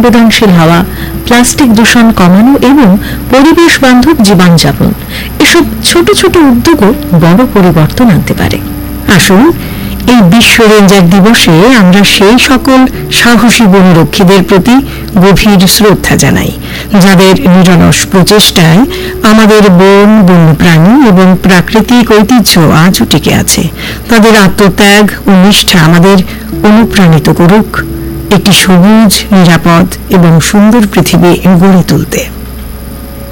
সংবেদনশীল হওয়া, প্লাস্টিক দূষণ কমানো এবং পরিবেশ বান্ধব জীবনযাপন, এসব ছোট ছোট উদ্যোগও বড় পরিবর্তন আনতে পারে। আসুন এই বিশ্ব রেঞ্জার দিবসে আমরা সেই সকল সাহসী বনরক্ষীদের প্রতি গভীর শ্রদ্ধা জানাই, যাদের নিরলস প্রচেষ্টায় আমাদের বন, বন্যপ্রাণী এবং প্রাকৃতিক ঐতিহ্য আজও টিকে আছে। তাদের আত্মত্যাগ ও নিষ্ঠা আমাদের অনুপ্রাণিত করুক একটি সবুজ, নিরাপদ এবং সুন্দর পৃথিবী গড়ে তুলতে।